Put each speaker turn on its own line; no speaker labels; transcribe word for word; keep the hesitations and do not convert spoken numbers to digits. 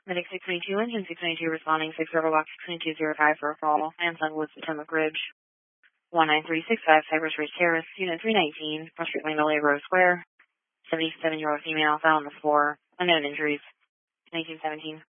Medic six twenty-two, engine six twenty-two responding, six Riverwalk six twenty-two oh five for a call. Amazon Woods, Potomac Ridge. one nine three six five, Cypress Ridge Terrace, Unit three nineteen, West Street, Magnolia Grove Square. seventy-seven-year-old female found on the floor. Unknown injuries. nineteen seventeen.